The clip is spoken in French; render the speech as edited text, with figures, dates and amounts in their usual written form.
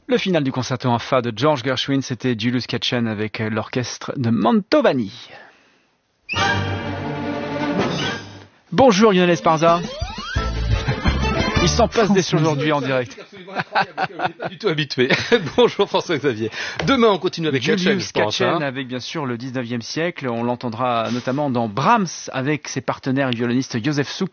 Le final du concerto en fa de George Gershwin, c'était Julius Katchen avec l'orchestre de Mantovani. Bonjour Lionel Esparza. Il s'en passe des choses aujourd'hui en direct. Pas du tout habitué. Bonjour François-Xavier. Demain on continue avec Julius Katchen, Katchen avec bien sûr le 19e siècle. On l'entendra notamment dans Brahms avec ses partenaires et violonistes Joseph Suk